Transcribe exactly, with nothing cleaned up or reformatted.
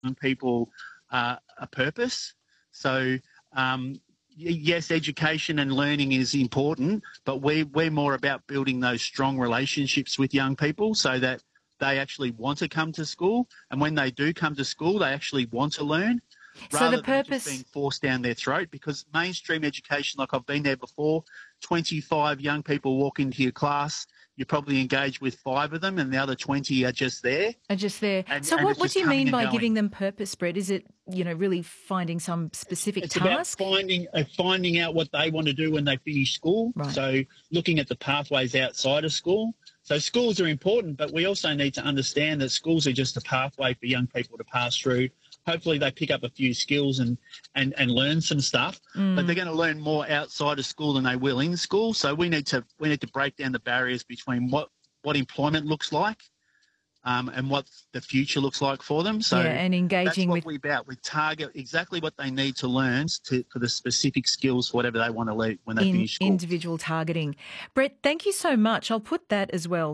young people uh, a purpose. So, um, yes, education and learning is important, but we, we're more about building those strong relationships with young people so that they actually want to come to school. And when they do come to school, they actually want to learn So the rather than just purpose, being forced down their throat. Because mainstream education, like I've been there before, twenty-five young people walk into your class, you probably engage with five of them and the other twenty are just there. are just there. And, So and what, it's what just do you coming mean and by going. giving them purpose, Brett? Is it, you know, really finding some specific It's about task? finding uh, finding out what they want to do when they finish school. Right. So looking at the pathways outside of school. So schools are important, but we also need to understand that schools are just a pathway for young people to pass through. Hopefully they pick up a few skills and, and, and learn some stuff, Mm. but they're going to learn more outside of school than they will in school. So we need to we need to break down the barriers between what, what employment looks like um, and what the future looks like for them. So Yeah, and that's engaging what with we're about. We target exactly what they need to learn to, for the specific skills for whatever they want to learn when they in finish school. individual targeting. Brett, thank you so much. I'll put that as well